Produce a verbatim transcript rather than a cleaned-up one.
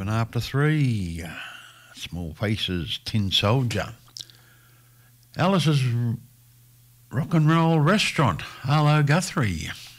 eleven after three. Small Faces, Tin Soldier. Alice's Rock and Roll Restaurant, Arlo Guthrie.